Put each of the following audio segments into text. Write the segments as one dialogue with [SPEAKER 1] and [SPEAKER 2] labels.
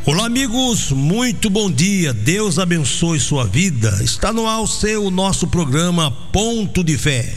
[SPEAKER 1] Olá, amigos, muito bom dia, Deus abençoe sua vida. Está no ar o nosso programa Ponto de Fé.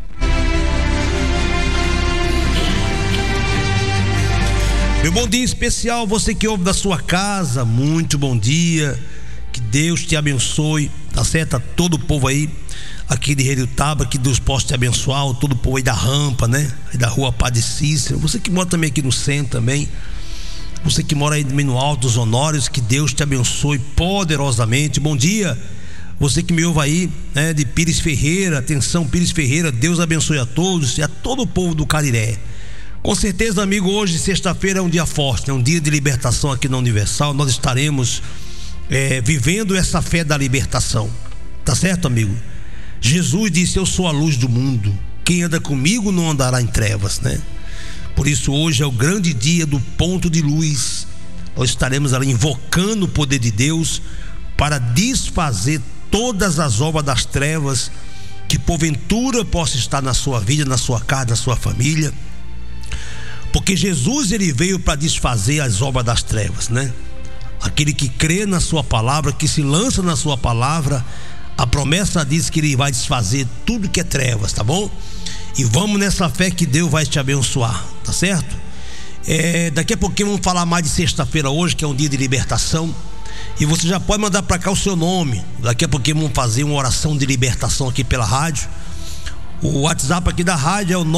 [SPEAKER 1] Meu bom dia especial, você que ouve da sua casa, muito bom dia, que Deus te abençoe, tá certo? A todo o povo aí, aqui de Redutaba, que Deus possa te abençoar, todo o povo aí da Rampa, né? Aí da Rua Padre Cícero, você que mora também aqui no centro também, você que mora aí no Alto dos Honórios, que Deus te abençoe poderosamente. Bom dia, você que me ouve aí, né, de Pires Ferreira, atenção Pires Ferreira, Deus abençoe a todos e a todo o povo do Cariré. Com certeza, amigo, hoje, sexta-feira, é um dia forte, é um dia de libertação aqui na Universal. Nós estaremos vivendo essa fé da libertação, tá certo, amigo? Jesus disse: eu sou a luz do mundo, quem anda comigo não andará em trevas, né? Por isso hoje é o grande dia do ponto de luz. Nós estaremos ali invocando o poder de Deus para desfazer todas as obras das trevas que porventura possa estar na sua vida, na sua casa, na sua família. Porque Jesus, ele veio para desfazer as obras das trevas, né? Aquele que crê na sua palavra, que se lança na sua palavra, a promessa diz que ele vai desfazer tudo que é trevas, tá bom? E vamos nessa fé que Deus vai te abençoar, tá certo? Daqui a pouquinho vamos falar mais de sexta-feira hoje, que é um dia de libertação. E você já pode mandar para cá o seu nome. Daqui a pouquinho vamos fazer uma oração de libertação aqui pela rádio. O WhatsApp aqui da rádio é o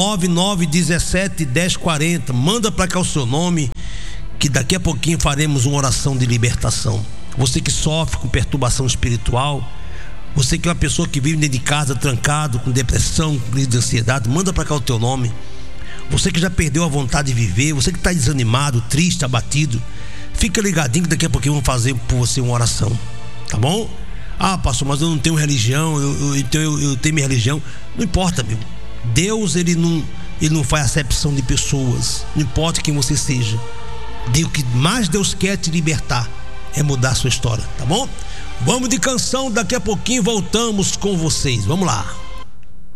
[SPEAKER 1] 99171040. Manda para cá o seu nome, que daqui a pouquinho faremos uma oração de libertação. Você que sofre com perturbação espiritual, você que é uma pessoa que vive dentro de casa trancado, com depressão, com crise de ansiedade, manda para cá o teu nome. Você que já perdeu a vontade de viver, você que está desanimado, triste, abatido, fica ligadinho que daqui a pouquinho vamos fazer por você uma oração, tá bom? Ah, pastor, mas eu não tenho religião, eu tenho minha religião. Não importa, meu. Deus, ele não faz acepção de pessoas. Não importa quem você seja. O que mais Deus quer te libertar é mudar a sua história, tá bom? Vamos de canção, daqui a pouquinho voltamos com vocês. Vamos lá.